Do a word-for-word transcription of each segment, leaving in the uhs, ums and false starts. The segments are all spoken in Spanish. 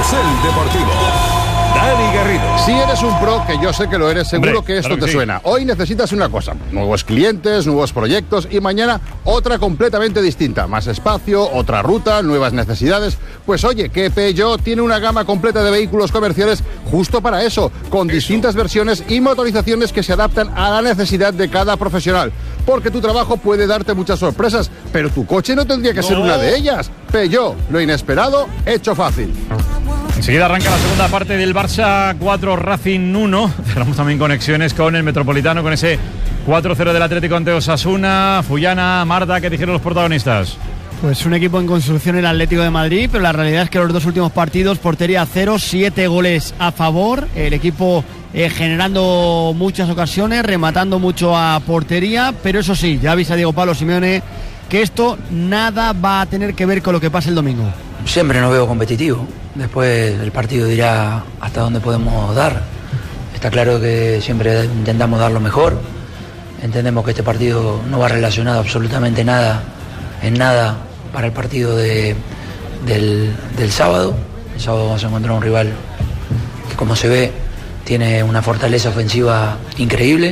Carrusel Deportivo. Dani Garrido. Si eres un pro, que yo sé que lo eres, seguro Hombre, que esto claro que te sí. suena. Hoy necesitas una cosa, nuevos clientes, nuevos proyectos y mañana otra completamente distinta. Más espacio, otra ruta, nuevas necesidades. Pues oye, que Peugeot tiene una gama completa de vehículos comerciales justo para eso, con distintas versiones y motorizaciones que se adaptan a la necesidad de cada profesional. Porque tu trabajo puede darte muchas sorpresas, pero tu coche no tendría que ser No. una de ellas. Peugeot, lo inesperado, hecho fácil. Enseguida arranca la segunda parte del Barça cuatro, Racing uno. Cerramos también conexiones con el Metropolitano, con ese cuatro cero del Atlético ante Osasuna. Fullana, Marta, ¿qué dijeron los protagonistas? Pues un equipo en construcción el Atlético de Madrid, pero la realidad es que los dos últimos partidos, portería cero, siete goles a favor. El equipo eh, generando muchas ocasiones, rematando mucho a portería, pero eso sí, ya avisa Diego Pablo Simeone que esto nada va a tener que ver con lo que pase el domingo. Siempre nos veo competitivo. Después el partido dirá hasta dónde podemos dar. Está claro que siempre intentamos dar lo mejor. Entendemos que este partido no va relacionado absolutamente nada, en nada, para el partido de, del, del sábado. El sábado vamos a encontrar un rival que, como se ve, tiene una fortaleza ofensiva increíble.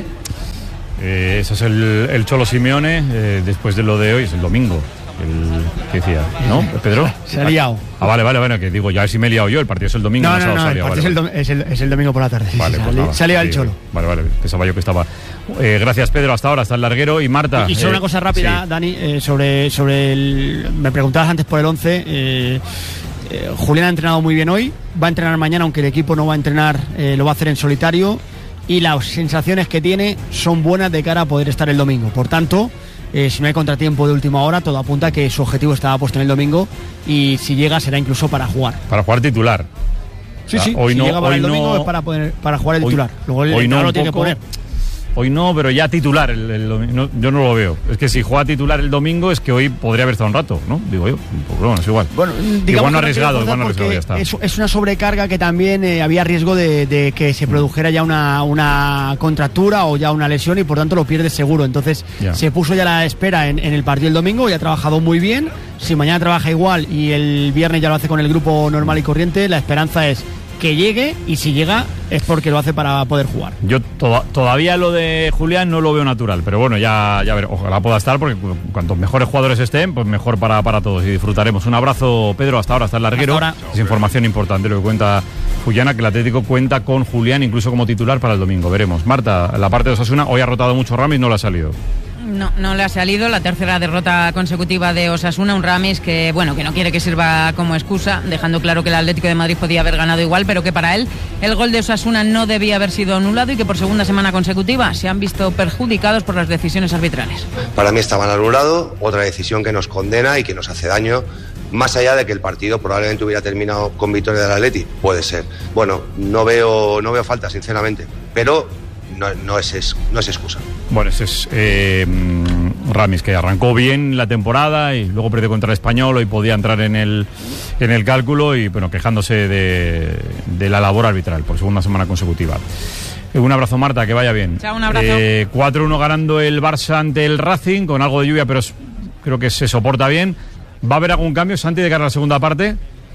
Eh, ese es el, el Cholo Simeone, eh, después de lo de hoy, es el domingo. El, ¿Qué decía? ¿No, Pedro? Se ha liado. Ah, vale, vale, bueno, que digo, ya si me he liado yo, el partido es el domingo. No, no, sábado no, se ha el liado, partido vale, es, el dom- es, el, es el domingo por la tarde. Sí, Vale, sí, pues se ha li- nada. se ha liado el Sí, Cholo. Vale, vale, pensaba yo que estaba. Eh, gracias, Pedro, hasta ahora, hasta el larguero. Y Marta. Y solo eh, una cosa rápida, sí. Dani, eh, sobre, sobre el... Me preguntabas antes por el once. Eh, eh, Julián ha entrenado muy bien hoy. Va a entrenar mañana, aunque el equipo no va a entrenar, eh, lo va a hacer en solitario. Y las sensaciones que tiene son buenas de cara a poder estar el domingo. Por tanto, eh, si no hay contratiempo de última hora, todo apunta a que su objetivo estaba puesto en el domingo. Y si llega, será incluso para jugar. Para jugar titular. Sí, O sea, sí, hoy si no, llega para hoy el domingo no- es para, poder, para jugar el hoy- titular. Luego el hoy no entrenador un lo tiene poco- que poner. Hoy no, pero ya titular. El, el domi- no, yo no lo veo. Es que si juega titular el domingo, es que hoy podría haber estado un rato, ¿no? Digo yo. Pues bueno, es igual. Bueno, digamos igual no que no arriesgado, quiero igual no forzar arriesgado, ya está. porque Es, es una sobrecarga que también eh, había riesgo de, de que se produjera ya una, una contractura o ya una lesión y por tanto lo pierde seguro. Entonces Ya. se puso ya la espera en, en el partido el domingo y ha trabajado muy bien. Si mañana trabaja igual y el viernes ya lo hace con el grupo normal y corriente, la esperanza es que llegue y si llega es porque lo hace para poder jugar. Yo toda- todavía lo de Julián no lo veo natural, pero bueno, ya, ya ver, ojalá pueda estar porque cu- cuantos mejores jugadores estén, pues mejor para, para todos y disfrutaremos. Un abrazo, Pedro, hasta ahora, hasta el larguero. Hasta ahora. Es información importante lo que cuenta Fullana, que el Atlético cuenta con Julián incluso como titular para el domingo. Veremos. Marta, la parte de Osasuna, hoy ha rotado mucho Ramis, no le ha salido. No, no le ha salido la tercera derrota consecutiva de Osasuna, un Ramis que, bueno, que no quiere que sirva como excusa, dejando claro que el Atlético de Madrid podía haber ganado igual, pero que para él el gol de Osasuna no debía haber sido anulado y que por segunda semana consecutiva se han visto perjudicados por las decisiones arbitrales. Para mí estaban anulado, otra decisión que nos condena y que nos hace daño, más allá de que el partido probablemente hubiera terminado con victoria del Atleti, puede ser. Bueno, no veo, no veo falta, sinceramente, pero no, no, es, es, no es excusa. Bueno, ese es eh, Ramis, que arrancó bien la temporada y luego perdió contra el Español, hoy podía entrar en el, en el cálculo y bueno, quejándose de, de la labor arbitral por segunda semana consecutiva. Eh, Un abrazo, Marta, que vaya bien. Chao, un abrazo. Eh, cuatro uno ganando el Barça ante el Racing, con algo de lluvia, pero es- creo que se soporta bien. ¿Va a haber algún cambio, Santi, de cara a la segunda parte?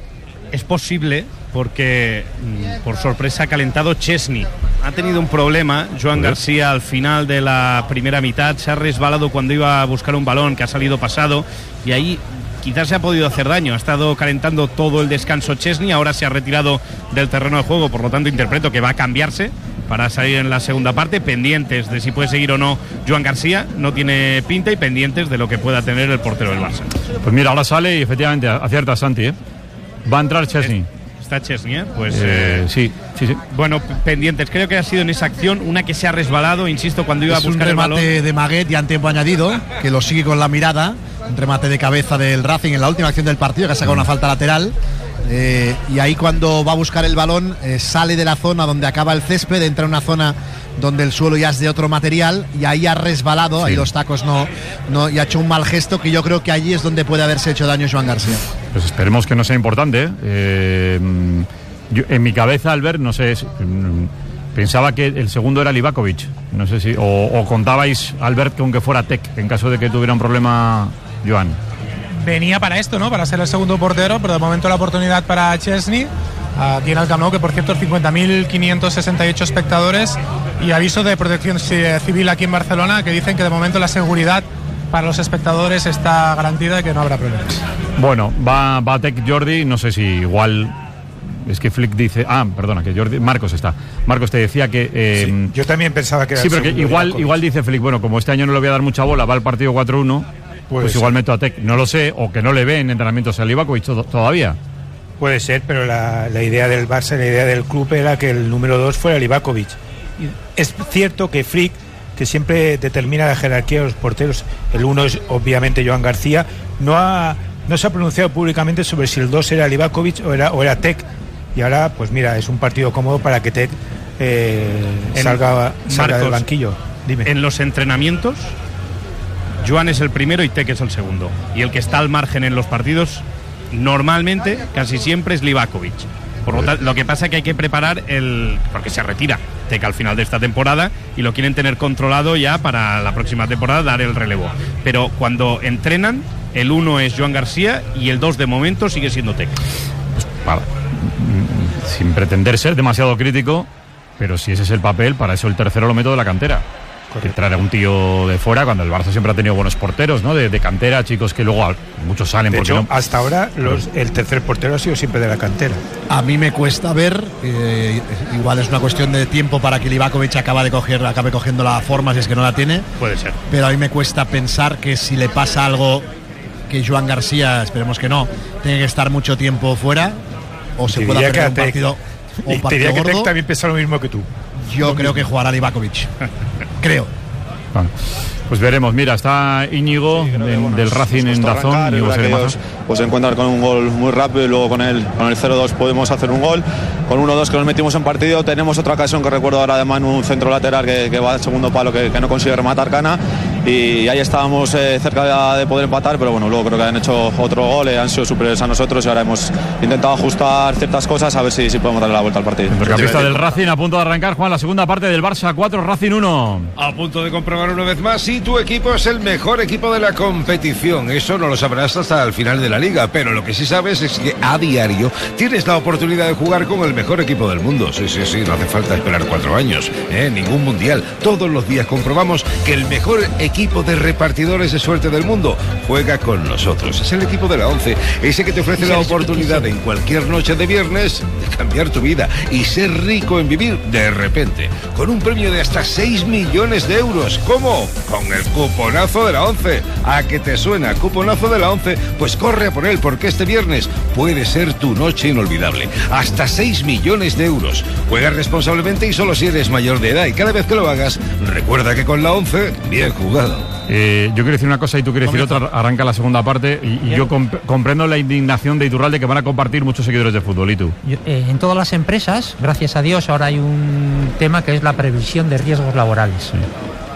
Es posible porque mm, por sorpresa ha calentado Chesney. Ha tenido un problema Joan Joder. García al final de la primera mitad, se ha resbalado cuando iba a buscar un balón que ha salido pasado y ahí quizás se ha podido hacer daño. Ha estado calentando todo el descanso Chesney, ahora se ha retirado del terreno de juego, por lo tanto interpreto que va a cambiarse para salir en la segunda parte, pendientes de si puede seguir o no Joan García, no tiene pinta, y pendientes de lo que pueda tener el portero del Barça. Pues mira, ahora sale y efectivamente acierta Santi, ¿eh? Va a entrar Chesney. Está Chesney, ¿eh? Pues Eh, eh, sí, sí, sí. bueno, p- pendientes. Creo que ha sido en esa acción una que se ha resbalado, insisto, cuando iba Es a un buscar el balón. remate de Maguet ya en tiempo añadido, que lo sigue con la mirada. Un remate de cabeza del Racing en la última acción del partido, que ha sacado una falta lateral. Eh, y ahí cuando va a buscar el balón, eh, sale de la zona donde acaba el césped, entra en una zona donde el suelo ya es de otro material y ahí ha resbalado, Sí. ahí los tacos no, no, y ha hecho un mal gesto, que yo creo que allí es donde puede haberse hecho daño Joan García. Pues esperemos que no sea importante, ¿eh? Eh, yo, en mi cabeza, Albert, no sé, es- mm, pensaba que el segundo era Livakovic. No sé si. O, o contabais, Albert, que aunque fuera Tec, en caso de que tuviera un problema, Joan. Venía para esto, ¿no? Para ser el segundo portero, pero de momento la oportunidad para Chesney. aquí en el Camp Nou, que por cierto cincuenta mil quinientos sesenta y ocho espectadores, y aviso de Protección Civil aquí en Barcelona que dicen que de momento la seguridad para los espectadores está garantida y que no habrá problemas. Bueno, va, va Tec Jordi, no sé si igual... Es que Flick dice... Ah, perdona, que Jordi... Marcos está. Marcos te decía que... Eh, sí, yo también pensaba que era... Sí, pero que igual, igual dice Flick, bueno, como este año no le voy a dar mucha bola, va el partido cuatro uno, pues ser. igual meto a Tec. No lo sé, o que no le ve en entrenamientos a Livakovic todavía. Puede ser, pero la, la idea del Barça, la idea del club era que el número dos fuera Livakovic. Es cierto que Flick, que siempre determina la jerarquía de los porteros, el uno es obviamente Joan García, no ha, no se ha pronunciado públicamente sobre si el dos era Livakovic o era, o era Tec. Y ahora, pues mira, es un partido cómodo para que Tec eh, salga, salga del banquillo. Dime. En los entrenamientos, Joan es el primero y Tec es el segundo. Y el que está al margen en los partidos, normalmente, casi siempre es Livakovic. Por lo tanto, lo que pasa es que hay que preparar el... porque se retira Tec al final de esta temporada y lo quieren tener controlado ya para la próxima temporada, dar el relevo. Pero cuando entrenan, el uno es Joan García y el dos de momento sigue siendo Tec. Pues, para, sin pretender ser demasiado crítico, pero si ese es el papel, para eso el tercero lo meto de la cantera. Que traer a un tío de fuera, cuando el Barça siempre ha tenido buenos porteros, ¿no? De, de cantera, chicos que luego muchos salen de porque hecho, no. Hasta ahora los, el tercer portero ha sido siempre de la cantera. A mí me cuesta ver, eh, igual es una cuestión de tiempo para que Livakovic acabe, de coger, acabe cogiendo la forma, si es que no la tiene. Puede ser. Pero a mí me cuesta pensar que si le pasa algo, que Joan García, esperemos que no, tiene que estar mucho tiempo fuera, o se pueda perder un partido, o un partido te diría gordo. que Tec también pesa lo mismo que tú. Yo lo creo mismo. que jugará Livakovic. Creo. Bueno, pues veremos. Mira, está Íñigo sí, de, bueno, del Racing en Dazón. Arrancar, Íñigo que ellos, pues se encuentran con un gol muy rápido y luego con el, con el cero dos podemos hacer un gol. Con uno dos que nos metimos en partido tenemos otra ocasión que recuerdo ahora de Manu, un centro lateral que, que va al segundo palo que, que no consigue rematar Cana. Y ahí estábamos eh, cerca de, de poder empatar, pero bueno, luego creo que han hecho otro gol, eh, han sido superiores a nosotros y ahora hemos intentado ajustar ciertas cosas a ver si, si podemos darle la vuelta al partido. El capista del Racing a punto de arrancar, Juan, la segunda parte del Barça cuatro, Racing uno. A punto de comprobar una vez más si tu equipo es el mejor equipo de la competición. Eso no lo sabrás hasta el final de la liga, pero lo que sí sabes es que a diario tienes la oportunidad de jugar con el mejor equipo del mundo. Sí, sí, sí, no hace falta esperar cuatro años, ¿eh? Ningún mundial. Todos los días comprobamos que el mejor equipo de repartidores de suerte del mundo juega con nosotros. Es el equipo de la once, ese que te ofrece la oportunidad en cualquier noche de viernes de cambiar tu vida y ser rico en vivir de repente, con un premio de hasta seis millones de euros. ¿Cómo? Con el cuponazo de la once. ¿A qué te suena? Cuponazo de la once. Pues corre a por él, porque este viernes puede ser tu noche inolvidable. Hasta seis millones de euros. Juega responsablemente y solo si eres mayor de edad, y cada vez que lo hagas, recuerda que con la once, bien jugado. Eh, yo quiero decir una cosa y tú quieres decir otra. Arranca la segunda parte y, y yo comp- comprendo la indignación de Iturralde que van a compartir muchos seguidores de fútbol. ¿Y tú? Yo, eh, en todas las empresas, gracias a Dios, ahora hay un tema que es la previsión de riesgos laborales. Sí.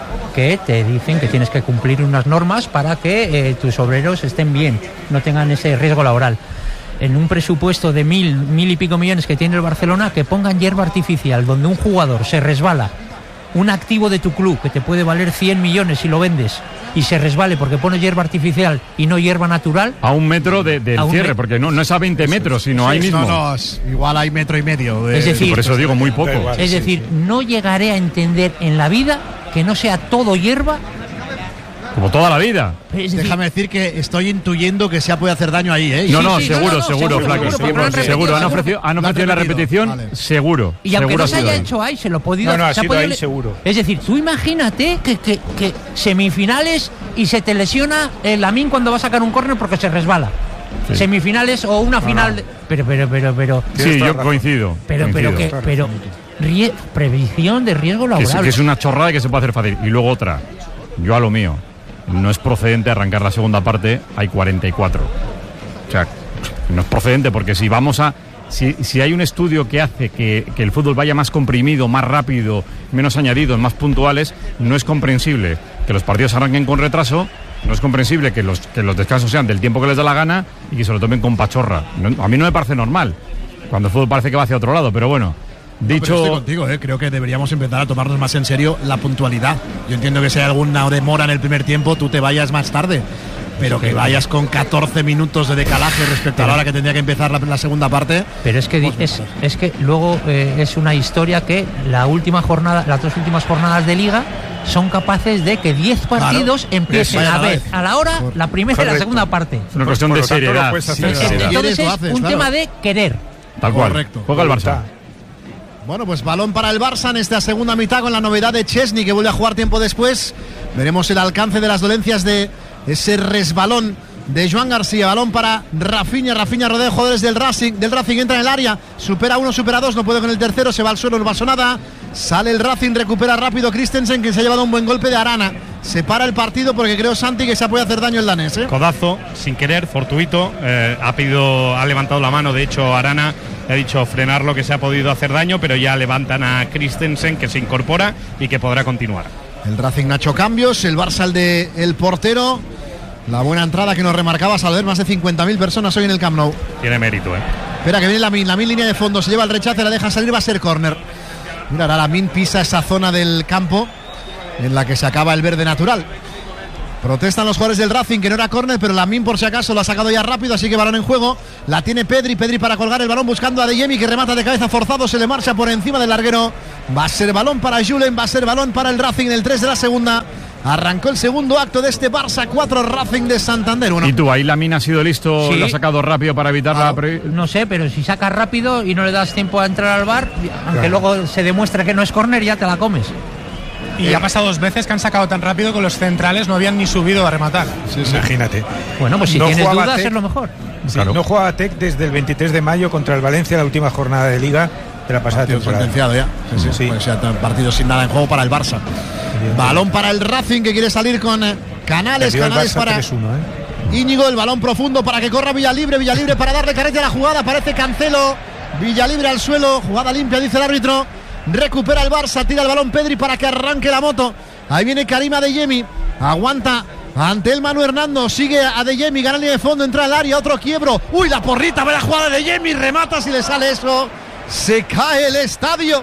Que te dicen que tienes que cumplir unas normas para que eh, tus obreros estén bien, no tengan ese riesgo laboral. En un presupuesto de mil, mil y pico millones que tiene el Barcelona, que pongan hierba artificial, donde un jugador se resbala, un activo de tu club que te puede valer cien millones si lo vendes y se resbale porque pone hierba artificial y no hierba natural. A un metro de, del cierre, me- porque no, no es a veinte metros, sino Sí, ahí mismo. No, no, es- igual hay metro y medio. De... Es decir, por eso digo muy poco. Es decir, no llegaré a entender en la vida que no sea todo hierba. Como toda la vida. Es decir, Déjame decir que estoy intuyendo que se puede hacer daño ahí, ¿eh? No, Sí, no, sí, seguro, no, no, no, seguro, seguro, Flaco. seguro, porque lo han Seguro, repetido, han ¿no? ofrecido, han Lo han ofrecido la repetido, repetición, vale. seguro. y aunque seguro no se ha sido haya ahí. hecho ahí, se lo ha podido No, no, ha se sido podido ahí le- seguro. Es decir, tú imagínate que, que, que semifinales y se te lesiona el Lamine cuando va a sacar un córner porque se resbala. Sí. Semifinales o una final. de- Pero, pero, pero, pero. Sí, yo coincido. Pero, pero, coincido. que, pero. rie- previsión de riesgo Que es, laboral. que es una chorrada y que se puede hacer fácil. Y luego otra, yo a lo mío, no es procedente arrancar la segunda parte, hay cuarenta y cuatro. O sea, no es procedente porque si vamos a... Si, si hay un estudio que hace que, que el fútbol vaya más comprimido, más rápido, menos añadidos, más puntuales, no es comprensible que los partidos arranquen con retraso, no es comprensible que los, que los descansos sean del tiempo que les da la gana y que se lo tomen con pachorra. No, a mí no me parece normal, cuando el fútbol parece que va hacia otro lado, pero bueno... No, Dicho... pero estoy contigo, ¿eh? Creo que deberíamos empezar a tomarnos más en serio la puntualidad. Yo entiendo que si hay alguna demora en el primer tiempo, tú te vayas más tarde. pero que vayas con catorce minutos de decalaje respecto a la hora que tendría que empezar la, la segunda parte. Pero es que di- es, es que luego eh, es una historia que la última jornada, las dos últimas jornadas de liga son capaces de que diez partidos Claro. empiecen Vaya a a la ver vez. a la hora la primera y la Correcto. segunda parte. Es una cuestión Por de lo tanto, lo seriedad. puedes hacer Sí, así. seriedad. quieres, Entonces lo es haces, un claro. tema de querer. Tal cual. Correcto. Juega el Barça. Voluntad. Bueno, pues balón para el Barça en esta segunda mitad con la novedad de Chesney, que vuelve a jugar tiempo después. Veremos el alcance de las dolencias de ese resbalón de Joan García. Balón para Rafinha, Rafinha rodea jugadores del Racing, del Racing entra en el área, supera uno, supera dos, no puede con el tercero, se va al suelo, no pasó nada. Sale el Racing, recupera rápido Christensen, que se ha llevado un buen golpe de Arana. Se para el partido porque creo, Santi, que se puede hacer daño el danés, ¿eh? Codazo, sin querer, fortuito, eh, ha pedido, ha levantado la mano, de hecho Arana le ha dicho frenar lo que se ha podido hacer daño, pero ya levantan a Christensen, que se incorpora y que podrá continuar. El Racing no ha hecho cambios, el Barça el de el portero. La buena entrada que nos remarcabas al ver más de cincuenta mil personas hoy en el Camp Nou. Tiene mérito, ¿eh? Espera, que viene Lamin, Lamin línea de fondo, se lleva el rechace, la deja salir, va a ser córner. Mira, ahora Lamin pisa esa zona del campo en la que se acaba el verde natural. Protestan los jugadores del Racing, que no era córner, pero Lamin por si acaso lo ha sacado ya rápido, así que balón en juego. La tiene Pedri, Pedri para colgar el balón buscando a Adeyemi, que remata de cabeza forzado, se le marcha por encima del larguero. Va a ser balón para Julen, va a ser balón para el Racing en el tres de la segunda. Arrancó el segundo acto de este Barça cuatro, Racing de Santander uno. ¿Y tú, ahí Lamine ha sido listo, Sí. lo ha sacado rápido para evitar la... pre- No sé, pero si sacas rápido y no le das tiempo a entrar al bar, aunque luego se demuestre que no es córner, ya te la comes. Y ha pasado dos veces que han sacado tan rápido que los centrales no habían ni subido a rematar. Imagínate. Bueno, pues si No tienes jugaba dudas Tec- es lo mejor. Sí, Claro. No jugaba Tec desde el veintitrés de mayo contra el Valencia, la última jornada de Liga de la pasada Partido temporada. sentenciado ya. Sí, sí, Sí. Pues ya partido sin nada en juego para el Barça. Balón para el Racing, que quiere salir con eh, Canales, Perdió el Canales Barça para tres uno, ¿eh? Íñigo, el balón profundo para que corra Villalibre, Villalibre para darle carrete a la jugada, parece Cancelo, Villalibre al suelo, jugada limpia, dice el árbitro, recupera el Barça, tira el balón Pedri para que arranque la moto, ahí viene Karim Adeyemi, aguanta ante el Manu Hernando, sigue Adeyemi, gana línea de fondo, entra al área, otro quiebro, uy, la porrita, ve la jugada de Adeyemi, remata, si le sale eso, se cae el estadio,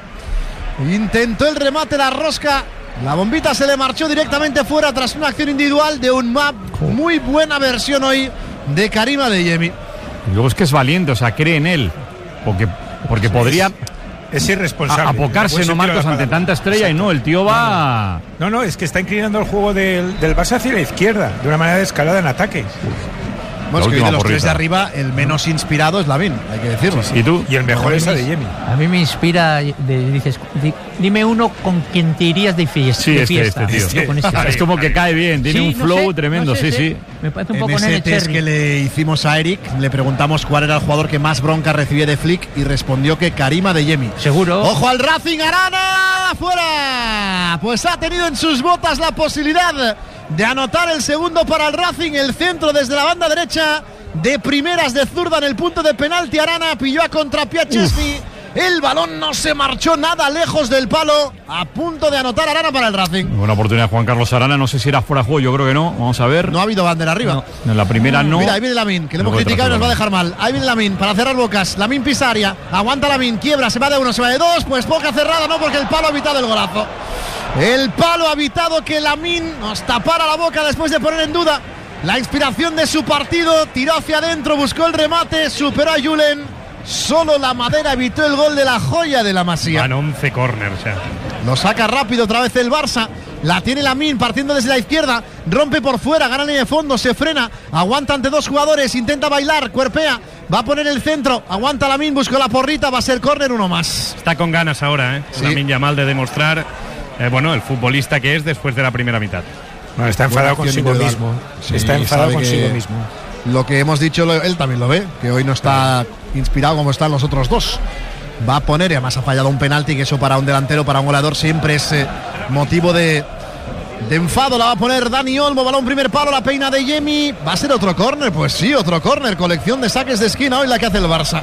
intentó el remate, la rosca. La bombita se le marchó directamente fuera tras una acción individual de un map. Muy buena versión hoy de Karim Adeyemi. Y luego es que es valiente, o sea, cree en él. Porque, porque podría Es irresponsable. a- apocarse, Buen no sentido de Marcos, la ante palabra. tanta estrella y no, el tío va... No, no, es que está inclinando el juego del, del Barça hacia la izquierda, de una manera de escalada en ataque. Bueno, es que hoy última de los tres porrita. de arriba, el menos inspirado es Lamin, hay que decirlo. ¿Y tú? Y el mejor es Adeyemi. A mí me inspira, de- dices, di- dime uno con quien te irías de fiesta. Sí, de este, fiesta. este tío. Yo con este. Es como que cae bien, tiene Sí, un no flow sé, tremendo, no sé, sí, sé. sí. Me parece un En poco ese Nene test Cherry. que le hicimos a Eric, le preguntamos cuál era el jugador que más bronca recibía de Flick y respondió que Karim Adeyemi. Seguro. ¡Ojo al Racing! ¡Arana! ¡Fuera! Pues ha tenido en sus botas la posibilidad de anotar el segundo para el Racing. El centro desde la banda derecha, de primeras de zurda en el punto de penalti. Arana pilló a contrapié a Chesney. El balón no se marchó nada lejos del palo. A punto de anotar Arana para el Racing. Buena oportunidad Juan Carlos Arana, no sé si era fuera de juego, yo creo que no, vamos a ver. No ha habido bandera arriba. No, en la primera no. Mira, ahí viene Lamin, que le hemos Luego criticado y nos va a detrás dejar mal. Ahí viene Lamin para cerrar bocas. Lamin pisa área, aguanta Lamin, quiebra, se va de uno, se va de dos. Pues poca cerrada, no, porque el palo ha evitado el golazo. El palo ha evitado que Lamin nos tapara la boca después de poner en duda la inspiración de su partido. Tiró hacia adentro, buscó el remate, superó a Julen. Solo la madera evitó el gol de la joya de la Masía. Van once corners, o sea. Lo saca rápido otra vez el Barça. La tiene Lamin partiendo desde la izquierda. Rompe por fuera, gana línea de fondo, se frena. Aguanta ante dos jugadores, intenta bailar, cuerpea. Va a poner el centro. Aguanta Lamin, busca la porrita. Va a ser córner, uno más. Está con ganas ahora, ¿eh? Sí. Lamine Yamal de demostrar, eh, bueno, el futbolista que es después de la primera mitad. No, está enfadado Buena acción consigo individual. mismo. Sí, está enfadado sabe consigo que mismo. Lo que hemos dicho, lo- él también lo ve, que hoy no está inspirado como están los otros dos. Va a poner, y además ha fallado un penalti, que eso para un delantero, para un goleador, siempre es eh, motivo de, de enfado. La va a poner Dani Olmo, balón primer palo, la peina de Yemi. ¿Va a ser otro córner? Pues sí, otro córner. Colección de saques de esquina hoy la que hace el Barça.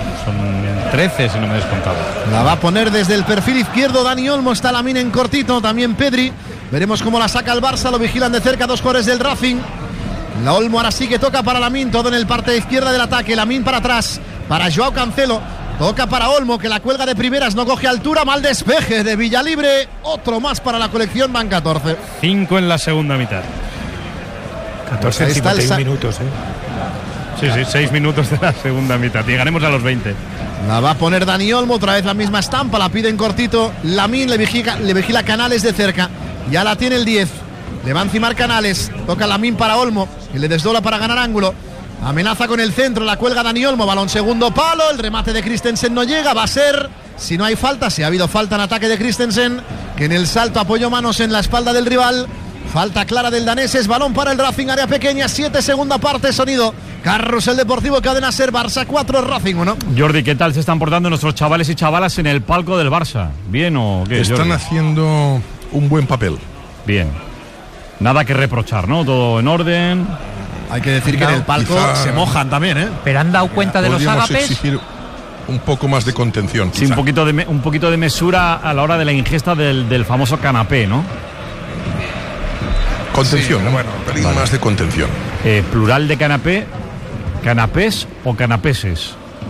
Son trece, si no me he descontado. La va a poner desde el perfil izquierdo Dani Olmo, está Lamin en cortito, también Pedri. Veremos cómo la saca el Barça, lo vigilan de cerca dos jugadores del Racing. La Olmo ahora sí que toca para Lamin, todo en el parte izquierda del ataque. Lamin para atrás, para Joao Cancelo. Toca para Olmo, que la cuelga de primeras, no coge altura. Mal despeje de Villalibre. Otro más para la colección, van catorce. Cinco en la segunda mitad. catorce Ahí está el cincuenta y uno sa- minutos, ¿eh? Sí, sí, seis minutos de la segunda mitad. Llegaremos a los veinte. La va a poner Dani Olmo, otra vez la misma estampa, la pide en cortito. Lamine le vigila, le vigila Canales de cerca. Ya la tiene el diez. Le va a encimar Canales. Toca Lamine para Olmo, que le desdobla para ganar ángulo. Amenaza con el centro, la cuelga Dani Olmo. Balón segundo palo, el remate de Christensen no llega. Va a ser, si no hay falta, si ha habido falta en ataque de Christensen, que en el salto apoyó manos en la espalda del rival. Falta clara del danés, es balón para el Racing, área pequeña, siete, segunda parte, sonido. Carrusel Deportivo, Cadena Ser, Barça cuatro, Racing uno. Jordi, ¿qué tal se están portando nuestros chavales y chavalas en el palco del Barça? ¿Bien o qué? Están Jordi? haciendo un buen papel. Bien. Nada que reprochar, ¿no? Todo en orden. Hay que decir que en el palco Quizá- se mojan también, ¿eh? Pero han dado cuenta de los Podríamos ágapes. exigir un poco más de contención. Sí, un quizá. poquito, de, me- un poquito de mesura a la hora de la ingesta del, del famoso canapé, ¿no? Contención, Sí, ¿no? Bueno, un pelín vale. más de contención. Eh, plural de canapé, canapés o canapeses.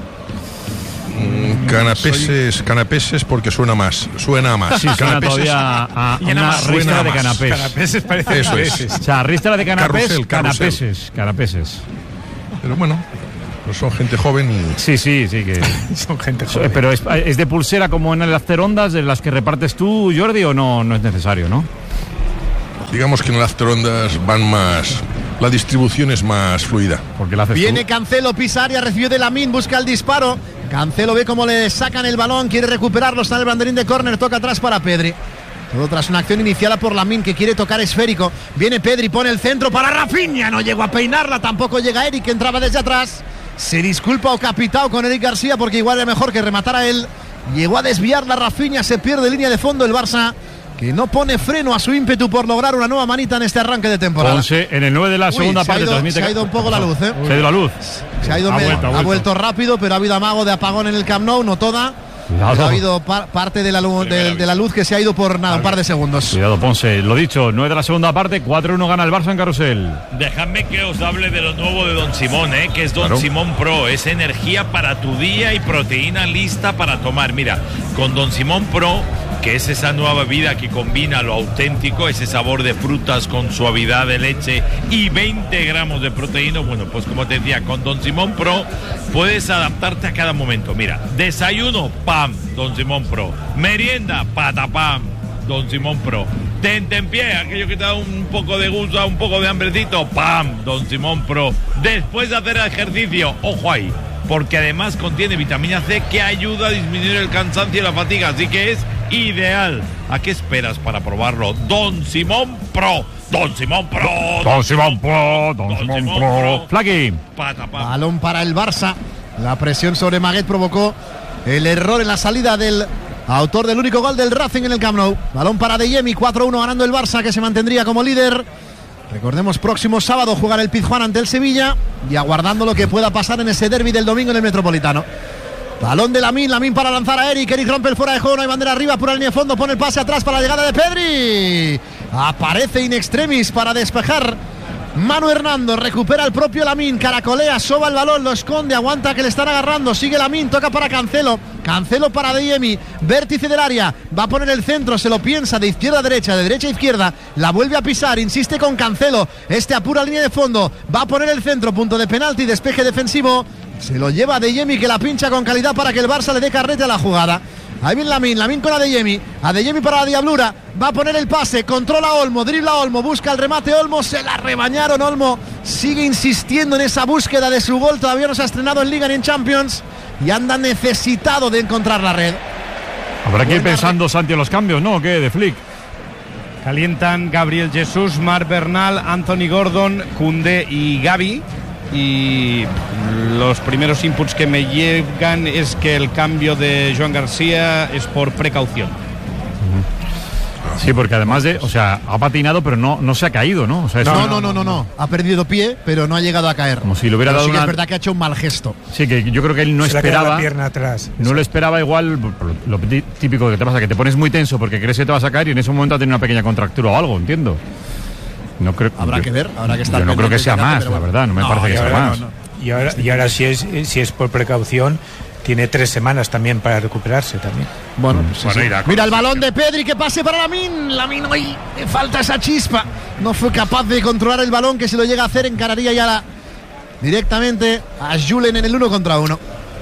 Mm, Canapeses, canapeses porque suena más, suena a más. Sí, suena Canapeses- todavía a, a Llena una más, ristra suena de más. canapés. Canapeses parece Eso es. canapeses. O sea, ristra de canapés, Carrusel, carrusel. canapeses, canapeses. Pero bueno, pues son gente joven y... Sí, sí, sí que... Son gente So- joven. Pero es, es de pulsera como en el After Ondas, de las que repartes tú, Jordi, o no, no es necesario, ¿no? Digamos que en el After Ondas van más... La distribución es más fluida. Porque la haces Viene Cancelo, pisa área, recibió de Lamine, busca el disparo. Cancelo ve cómo le sacan el balón, quiere recuperarlo, está en el banderín de córner, toca atrás para Pedri. Todo tras una acción iniciada por Lamine que quiere tocar esférico. Viene Pedri, pone el centro para Rafinha, no llegó a peinarla, tampoco llega Eric, que entraba desde atrás. Se disculpa o capitao con Eric García porque igual era mejor que rematara él. Llegó a desviar la Rafinha, se pierde línea de fondo el Barça, que no pone freno a su ímpetu por lograr una nueva manita en este arranque de temporada. Ponce en el nueve de la Uy, segunda se ha parte. ido- transmite- se ha ido un poco la luz, ¿eh? Se ha ido la luz. Se ha, ido Ha me- vuelto, ha ha vuelto. vuelto rápido, pero ha habido amago de apagón en el Camp Nou, no toda. Cuidado. Pero ha habido par- parte de la, luz, de, de la luz que se ha ido por nada, un par de segundos. Cuidado, Ponce. Lo dicho, nueve de la segunda parte, cuatro uno gana el Barça en Carrusel. Dejadme que os hable de lo nuevo de Don Simón, ¿eh? Que es Don Claro. Simón Pro. Es energía para tu día y proteína lista para tomar. Mira, con Don Simón Pro, que es esa nueva bebida que combina lo auténtico, ese sabor de frutas con suavidad de leche y veinte gramos de proteína. Bueno, pues como te decía, con Don Simón Pro puedes adaptarte a cada momento. Mira, desayuno, pam, Don Simón Pro. Merienda, patapam, Don Simón Pro. Tentempié, aquello que te da un poco de gusto, un poco de hambrecito, pam, Don Simón Pro. Después de hacer ejercicio, ojo ahí, porque además contiene vitamina C que ayuda a disminuir el cansancio y la fatiga, así que es ideal. ¿A qué esperas para probarlo? Don Simón Pro. Don Simón Pro. Don Simón Pro, Don Simón Pro. Flaqui. Patapam. Balón para el Barça. La presión sobre Maguet provocó el error en la salida del autor del único gol del Racing en el Camp Nou. Balón para De Jemi, cuatro uno ganando el Barça, que se mantendría como líder. Recordemos, próximo sábado jugar el Pizjuán ante el Sevilla y aguardando lo que pueda pasar en ese derbi del domingo en el Metropolitano. Balón de Lamine, Lamine para lanzar a Eric. Eric rompe el fuera de juego, no hay bandera arriba, pura línea de fondo, pone el pase atrás para la llegada de Pedri. Aparece in extremis para despejar Manu Hernando, recupera el propio Lamine, caracolea, soba el balón, lo esconde, aguanta que le están agarrando, sigue Lamine, toca para Cancelo, Cancelo para De Jemi, vértice del área, va a poner el centro, se lo piensa de izquierda a derecha, de derecha a izquierda, la vuelve a pisar, insiste con Cancelo, este apura línea de fondo, va a poner el centro, punto de penalti, despeje defensivo, se lo lleva De Jemi que la pincha con calidad para que el Barça le dé carrete a la jugada. Ahí viene Lamine, Lamine con Adeyemi, Adeyemi para la Diablura, va a poner el pase, controla Olmo, dribla Olmo, busca el remate Olmo, se la rebañaron Olmo, sigue insistiendo en esa búsqueda de su gol, todavía no se ha estrenado en Liga ni en Champions y anda necesitado de encontrar la red. Habrá que ir pensando, Santi, en los cambios, ¿no? ¿O qué? De Flick. Calientan Gabriel Jesús, Marc Bernal, Anthony Gordon, Koundé y Gavi. Y los primeros inputs que me llegan es que el cambio de Joan García es por precaución. Sí, porque además de, o sea, ha patinado, pero no, no se ha caído, ¿no? O sea, No, eso- no, no, no, no, ha perdido pie, pero no ha llegado a caer. Como si le hubiera Pero dado sí que una- es verdad que ha hecho un mal gesto. Sí, que yo creo que él no Se le ha quedado esperaba. la pierna atrás. No lo esperaba igual, lo ti- típico que te pasa, que te pones muy tenso porque crees que te vas a caer y en ese momento ha tenido una pequeña contractura o algo, entiendo. No creo, Habrá yo- que ver, habrá que estar Yo no creo pendiente que sea del dato, más, pero la bueno. verdad, no me No, parece y que sea ahora más. no, no. Y ahora, y ahora si es si es por precaución, tiene tres semanas también para recuperarse también. Bueno, pues sí, Bueno, sí. irá con Mira el los balón de Pedri, que pase para Lamine. Lamine hoy le falta esa chispa. No fue capaz de controlar el balón, que si lo llega a hacer encararía ya la, directamente a Julen en el uno contra uno.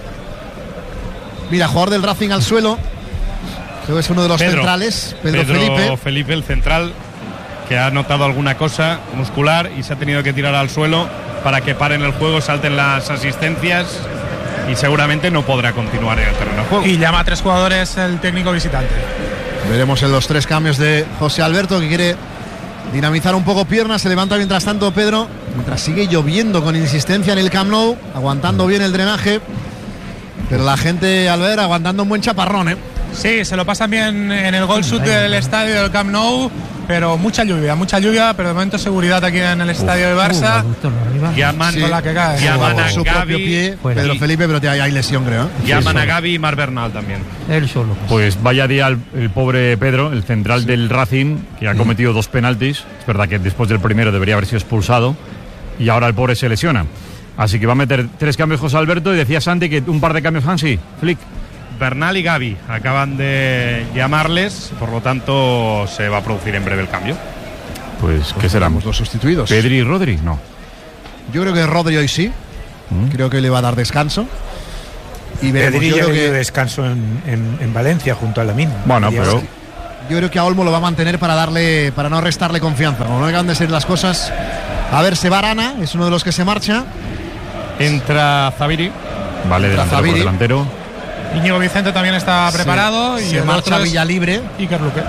Mira, jugador del Racing al suelo. Creo que es uno de los Pedro, centrales, Pedro, Pedro Felipe. Felipe, el central, que ha notado alguna cosa muscular y se ha tenido que tirar al suelo para que paren el juego, salten las asistencias y seguramente no podrá continuar en el terreno de juego. Y llama a tres jugadores el técnico visitante. Veremos en los tres cambios de José Alberto, que quiere dinamizar un poco piernas. Se levanta mientras tanto Pedro, mientras sigue lloviendo con insistencia en el Camp Nou, aguantando bien el drenaje, pero la gente, al ver, aguantando un buen chaparrón, ¿eh? Sí, se lo pasan bien en el gol sud del estadio del Camp Nou, pero mucha lluvia, mucha lluvia, pero de momento seguridad aquí en el estadio de Barça. Llaman, Sí. Con la que cae. llaman Por a su propio pie, Gavi, Pedro y Felipe, pero hay, hay lesión, creo, ¿eh? llaman a Gavi y Mar Bernal también. Él solo. Pues vaya día el, el pobre Pedro, el central del Racing, que ha cometido dos penaltis. Es verdad que después del primero debería haber sido expulsado y ahora el pobre se lesiona. Así que va a meter tres cambios José Alberto y decía Santi que un par de cambios Hansi, Flick. Bernal y Gavi acaban de llamarles, por lo tanto se va a producir en breve el cambio. Pues, ¿qué serán? Los sustituidos. ¿Pedri y Rodri? No. Yo creo que Rodri hoy sí. ¿Mm? Creo que le va a dar descanso. Y veremos. Pedri Yo ya creo dio que, descanso en, en, en Valencia junto a Lamine. Bueno, Quería- pero yo creo que a Olmo lo va a mantener para darle, para no restarle confianza. Como no acaban de ser las cosas. A ver, se va Arana, es uno de los que se marcha. Entra Zaviri. vale, delantero por Zaviri. delantero. Íñigo Vicente también está preparado Se, y se el marcha otro es Villalibre Iker Luque.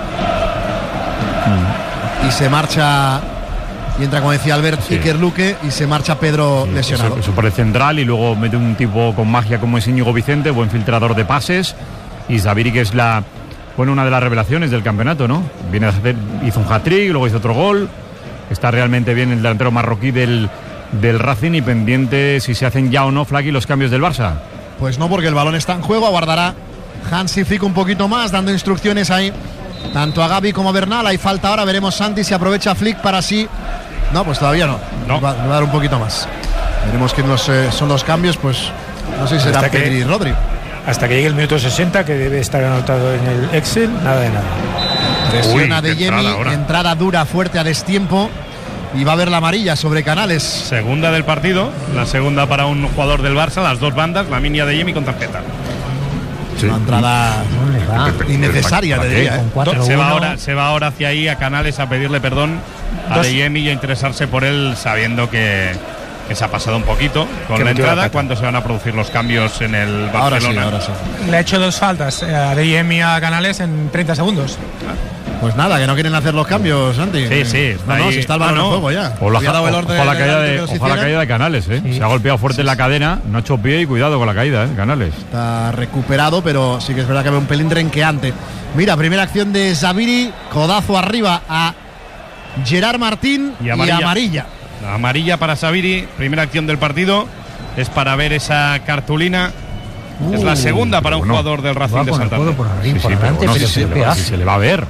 y se marcha y entra, como decía Albert, Sí. Iker Luque, y se marcha Pedro lesionado. Eso, eso por el central y luego mete un tipo con magia como es Íñigo Vicente, buen filtrador de pases. Y Zaviri, que es la bueno, una de las revelaciones del campeonato, ¿no? Viene a hacer, hizo un hat-trick, luego hizo otro gol. Está realmente bien el delantero marroquí del, del Racing y pendiente si se hacen ya o no, Flaky, los cambios del Barça. Pues no, porque el balón está en juego. Aguardará Hansi Flick un poquito más, dando instrucciones ahí tanto a Gavi como a Bernal. Hay falta ahora, veremos Santi si aprovecha Flick para sí. No, pues todavía no. No. Va, va a dar un poquito más. Veremos quién los, eh, son los cambios, pues no sé si será Hasta que- Pedri y Rodri. Hasta que llegue el minuto sesenta, que debe estar anotado en el Excel, nada de nada. Presiona Uy, de qué Yemi, entrada ahora. entrada dura, fuerte a destiempo. Y va a haber la amarilla sobre Canales. Segunda del partido, la segunda para un jugador del Barça, las dos bandas, la minia de Yemi con tarjeta. Una entrada innecesaria, te diría. ¿eh? Se va, ahora, se va ahora hacia ahí a Canales a pedirle perdón a Dos. De Yemi y a interesarse por él, sabiendo que, que se ha pasado un poquito con Que la metió la entrada. pata. ¿Cuándo se van a producir los cambios en el Barcelona? Ahora sí, ahora sí. Le ha hecho dos faltas eh, a D M y a Canales en treinta segundos. Pues nada, que no quieren hacer los cambios, Santi. Sí, sí, está No, no, ahí. si está el balón No, en no. juego ya. Ojalá, Había dado el orden ojalá, legal caída de de, que los ojalá hicieran. caída de Canales, ¿eh? Se ha golpeado fuerte en la cadena, no ha hecho pie y cuidado con la caída, ¿eh? Canales. Está recuperado, pero sí que es verdad que ve un pelín renqueante. Mira, primera acción de Zaviri, codazo arriba a Gerard Martín Y y amarilla. amarilla. La amarilla para Zaviri, primera acción del partido, es para ver esa cartulina. es la segunda para un bueno, jugador del Racing Va de con el codo Santander. por arriba, Sí, por sí, pero delante, bueno, pero si qué se, le va, pedazo. si se le va a ver.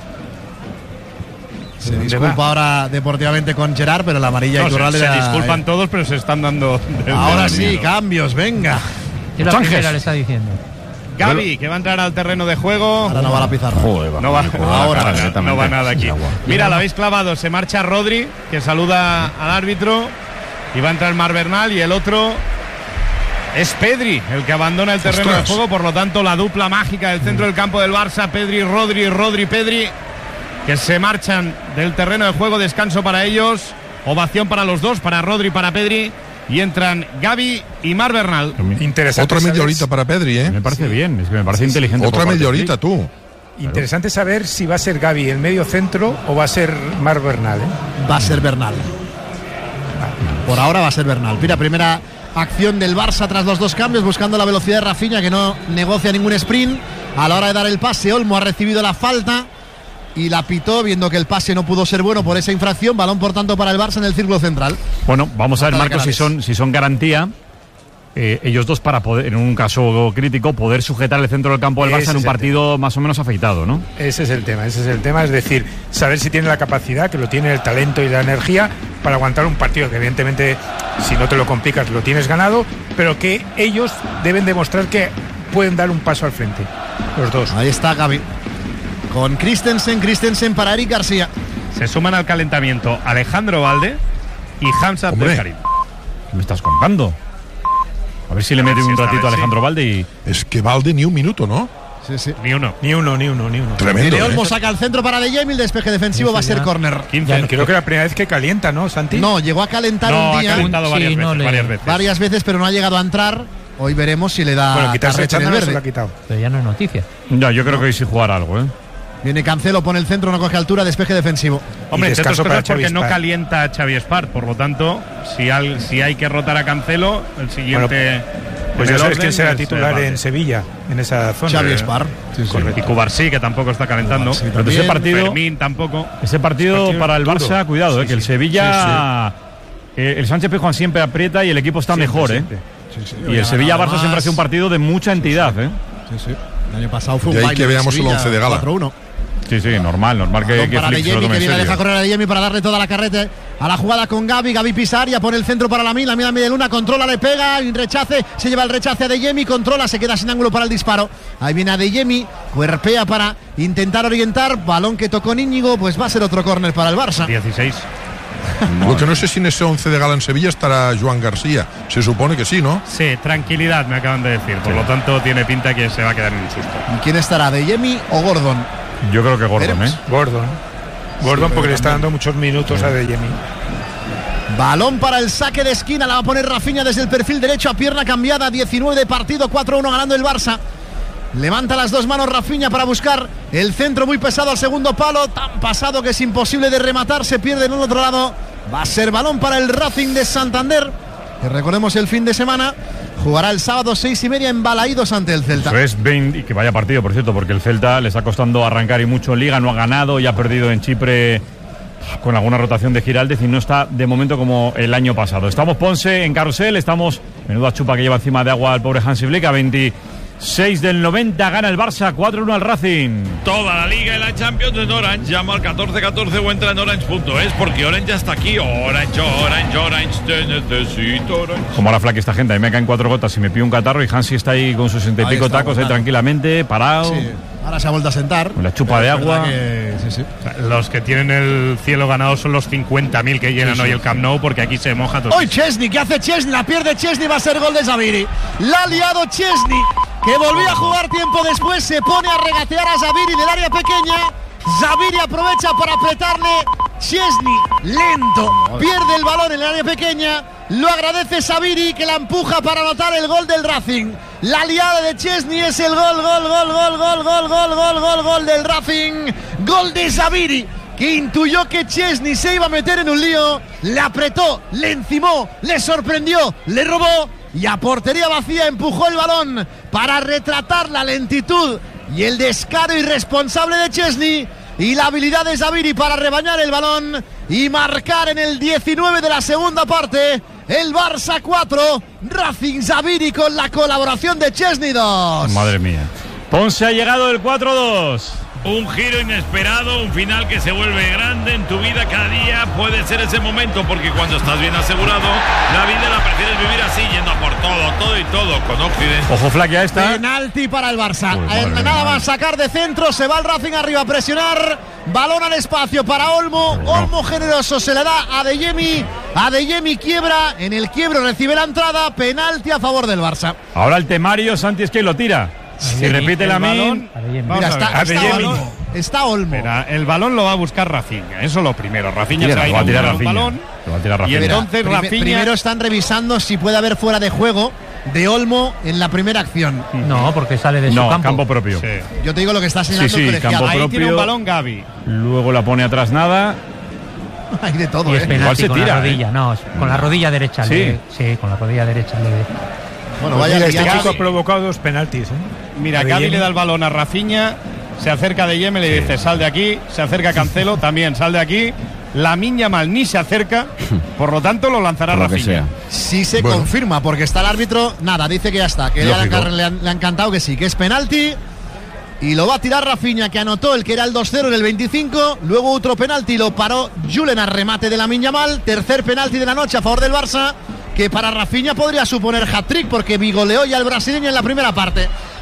Se disculpa ahora deportivamente con Gerard, pero la amarilla No, y se, Turral se era- disculpan todos, pero se están dando. de- Ahora de sí, miedo. cambios, venga. Y la Sánchez. primera le está diciendo. Gavi, que va a entrar al terreno de juego. Ahora no va a la pizarra. No va, Ahora, no, no, no va nada aquí. Mira, la habéis clavado. Se marcha Rodri, que saluda al árbitro. Y va a entrar Mar Bernal. Y el otro es Pedri, el que abandona el terreno Ostras. de juego. Por lo tanto, la dupla mágica del centro del campo del Barça. Pedri, Rodri, Rodri, Pedri. Que se marchan del terreno de juego. Descanso para ellos. Ovación para los dos, para Rodri y para Pedri. Y entran Gavi y Mar Bernal. Interesante Otra media saber- horita para Pedri, ¿eh? Me parece bien, es que me parece inteligente. Otra por parte media de horita, Flick. tú. Interesante saber si va a ser Gavi el medio centro o va a ser Mar Bernal. ¿eh? Va a ser Bernal. Por ahora va a ser Bernal. Mira, primera acción del Barça tras los dos cambios, buscando la velocidad de Rafinha, que no negocia ningún sprint. A la hora de dar el pase, Olmo ha recibido la falta y la pitó, viendo que el pase no pudo ser bueno por esa infracción. Balón, por tanto, para el Barça en el círculo central. Bueno, vamos a ver, Falta de Marcos, si Canales. son, si son garantía. eh, ellos dos para poder, en un caso crítico, poder sujetar el centro del campo del Ese Barça en un es el partido más o menos afeitado, ¿no? Ese es el tema, ese es el tema, es decir, saber si tiene la capacidad, que lo tiene, el talento y la energía para aguantar un partido que evidentemente si no te lo complicas lo tienes ganado, pero que ellos deben demostrar que pueden dar un paso al frente, los dos. Ahí está Gavi. Con Christensen, Christensen para Eric García. Se suman al calentamiento Alejandro Valde y Hamza Abdelkarim. ¿Qué me estás contando? A ver si le mete un ratito a Alejandro Valde y... Es que Valde ni un minuto, ¿no? Sí, sí. Ni uno. Ni uno, ni uno, ni uno. Tremendo. De Olmo ¿eh? saca el centro para De Jemi, el despeje defensivo sí, va a ser córner. Creo que es la primera vez que calienta, ¿no, Santi? No, llegó a calentar no, un día. ha calentado varias, sí, veces, no le... varias veces. Varias veces, pero no ha llegado a entrar. Hoy veremos si le da bueno, quitarse carrete en el no verde. se lo ha quitado. Pero ya no es noticia. Ya, yo creo no. que hoy sí jugará algo, ¿eh? Viene Cancelo, pone el centro, no coge altura, despeje defensivo. Hombre, entre otras cosas porque no Espart. calienta a Xavi Espart, por lo tanto, si, al, si hay que rotar a Cancelo, el siguiente... Bueno, pues ya sabes quién será titular en Sevilla, en esa zona. Xavi Espart. Sí, sí. Y Cubarsí, que tampoco está calentando. Sí, pero ese partido, Fermín tampoco. Ese partido, partido para el Barça, duro. cuidado, sí, eh, que sí. el Sevilla... Sí, sí. Eh, el Sánchez Pizjuán siempre aprieta y el equipo está siempre, mejor, siempre. ¿eh? Sí, sí. Y el Sevilla-Barça siempre ha sido un partido de mucha entidad, ¿eh? Sí, sí. El año pasado fue un de ahí baile que veamos Sevilla, el once de gala. cuatro uno. Sí, sí, normal, normal que, que para Flick De se lo Jemi, tome que en viene a serio. dejar correr a De Jemi para darle toda la carrete a la jugada con Gavi. Gavi pisa área, pone el centro para Lamine. Lamine a media luna, controla, le pega, y rechace, se lleva el rechace a De Jemi, controla, se queda sin ángulo para el disparo. Ahí viene a De Jemi, cuerpea para intentar orientar. Balón que tocó Íñigo, pues va a ser otro córner para el Barça. dieciséis. Lo que no sé si en ese once de gala en Sevilla estará Joan García. Se supone que sí, ¿no? Sí, tranquilidad, me acaban de decir. Por sí. lo tanto, tiene pinta que se va a quedar en el susto. ¿Y quién estará, De Jemi o Gordon? Yo creo que Gordon, ¿eh? Gordon. Gordon sí, porque le está dando muchos minutos sí. a De Jemi. Balón para el saque de esquina, la va a poner Rafinha desde el perfil derecho a pierna cambiada. diecinueve de partido, cuatro uno ganando el Barça. Levanta las dos manos Rafinha para buscar el centro muy pesado al segundo palo, tan pasado que es imposible de rematar, se pierde en el otro lado. Va a ser balón para el Racing de Santander, que recordemos el fin de semana jugará el sábado seis y media en Balaídos ante el Celta. Eso es veinte, y que vaya partido, por cierto, porque el Celta le está costando arrancar y mucho en Liga, no ha ganado y ha perdido en Chipre con alguna rotación de Giraldez y no está de momento como el año pasado. Estamos Ponce en carrusel, estamos, menuda chupa que lleva encima de agua al pobre Hansi Flick, a veintiséis del noventa, gana el Barça, cuatro uno al Racing. Toda la Liga y la Champions en Orange. Llama al catorce catorce o entra en orange punto es porque Orange ya está aquí. Orange, Orange, Orange, te necesito Orange. Como ahora flaque esta gente, a mí me caen cuatro gotas y me pido un catarro y Hansi está ahí con sus sesenta y pico tacos ahí tranquilamente, parado. Sí. Ahora se ha vuelto a sentar. Con la chupa de agua. Que, sí, sí. O sea, los que tienen el cielo ganado son los cincuenta mil que llenan sí, sí. hoy el Camp Nou, porque aquí se moja todo. Hoy Chesney, ¿qué hace Chesney? La pierde Chesney, va a ser gol de Zaviri. La ha liado Chesney, que volvía a jugar tiempo después, se pone a regatear a Zaviri del área pequeña. Zaviri aprovecha para apretarle. Chesney, lento, pierde el balón en el área pequeña. Lo agradece Zaviri, que la empuja para anotar el gol del Racing. La liada de Chesney es el gol, gol, gol, gol, gol, gol, gol, gol, gol, gol del Racing. Gol de Zaviri, que intuyó que Chesney se iba a meter en un lío. Le apretó, le encimó, le sorprendió, le robó y a portería vacía empujó el balón para retratar la lentitud y el descaro irresponsable de Chesney y la habilidad de Zaviri para rebañar el balón y marcar en el diecinueve de la segunda parte. El Barça cuatro, Racing Zaviri con la colaboración de Chesney dos. Madre mía. Ponce ha llegado el cuatro dos. Un giro inesperado, un final que se vuelve grande en tu vida. Cada día puede ser ese momento, porque cuando estás bien asegurado, la vida la prefieres vivir así, yendo a por todo, todo y todo, con Occidente. Ojo, flaquea esta. Penalti para el Barça. Uy, en nada va a sacar de centro, se va el Racing arriba a presionar. Balón al espacio para Olmo. No. Olmo generoso se le da a De Jemi. A De Jemi quiebra, en el quiebro recibe la entrada. Penalti a favor del Barça. Ahora el temario, Santi, es que lo tira. Si repite la min, mira, está, está, Olmo, está Olmo. Espera, el balón lo va a buscar Rafinha, eso es lo primero. Rafinha se va a tirar el balón. Lo va a tirar Rafinha. Y entonces Mira, Rafinha... Primero están revisando si puede haber fuera de juego de Olmo en la primera acción. No, porque sale de su no, campo. campo propio. Sí. Yo te digo lo que está señalando sí, sí, el colegiado. campo Ahí propio. tiene un balón Gavi. Luego la pone atrás nada. Hay de todo, y es ¿eh? penalti se con tira, la rodilla, ¿eh? no, con la rodilla derecha. Sí. Le, sí, con la rodilla derecha le. Bueno, pues vaya, mira, este Gavi chico ha provocado dos penaltis, ¿eh? Mira, Gavi le da el balón a Rafinha, se acerca De Jemi, le dice sal de aquí, se acerca Cancelo, también sal de aquí. Lamine Yamal ni se acerca, por lo tanto lo lanzará Por lo Rafinha. Si se Bueno. confirma, porque está el árbitro, nada, dice que ya está, que ya le, han, le, han, le han cantado que sí, que es penalti. Y lo va a tirar Rafinha, que anotó el que era el dos cero en el veinticinco. Luego otro penalti, lo paró Julen al remate de Lamine Yamal. Tercer penalti de la noche a favor del Barça, que para Rafinha podría suponer hat-trick, porque vigoleó ya al brasileño en la primera parte.